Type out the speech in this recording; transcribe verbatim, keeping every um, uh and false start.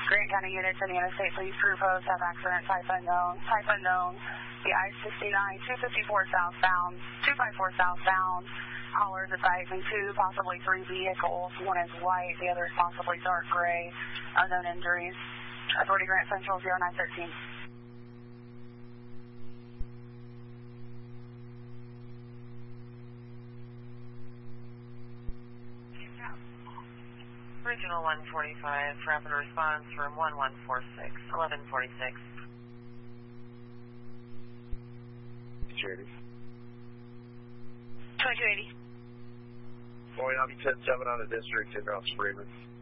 Grant County units in the interstate police crew post have accident type unknown. Type unknown. The I sixty-nine, two fifty-four southbound, two fifty-four southbound. Haulers advising two, possibly three vehicles. One is white, the other is possibly dark gray. Unknown injuries. Authority Grant Central zero nine thirteen. Regional one forty-five, rapid response from one one four six, eleven forty-six. two eighty. twenty-two eighty. Boy, I'm ten seven on the district in Mount Freeman.